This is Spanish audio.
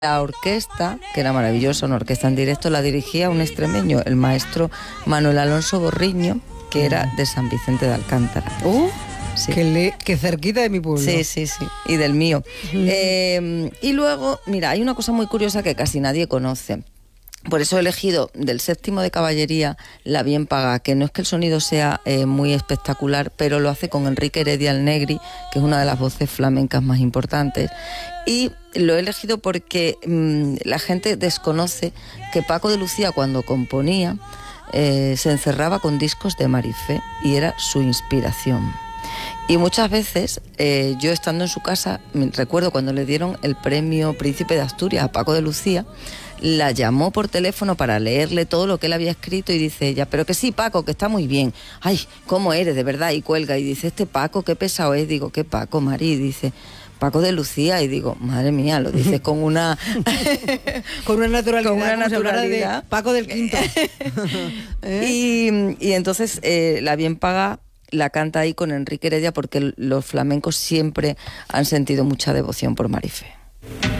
La orquesta, que era maravillosa, una orquesta en directo, la dirigía un extremeño, el maestro Manuel Alonso Borriño, que era de San Vicente de Alcántara. Sí. Que cerquita de mi pueblo. Sí, y del mío. Y luego, mira, hay una cosa muy curiosa que casi nadie conoce. Por eso he elegido del Séptimo de Caballería La Bien Paga, que no es que el sonido sea muy espectacular, pero lo hace con Enrique Heredia el Negri, que es una de las voces flamencas más importantes. Y lo he elegido porque la gente desconoce que Paco de Lucía, cuando componía, se encerraba con discos de Marifé y era su inspiración. Y muchas veces, yo estando en su casa, recuerdo cuando le dieron el premio Príncipe de Asturias a Paco de Lucía, la llamó por teléfono para leerle todo lo que él había escrito y dice ella, pero que sí, Paco, que está muy bien. Ay, ¿cómo eres, de verdad? Y cuelga y dice, este Paco, qué pesado es. Digo, ¿qué Paco, Mari? Y dice, Paco de Lucía. Y digo, madre mía, lo dices con una... con una naturalidad. Con una naturalidad. De Paco del Quinto. Y entonces, La Bien Paga la canta ahí con Enrique Heredia porque los flamencos siempre han sentido mucha devoción por Marifé.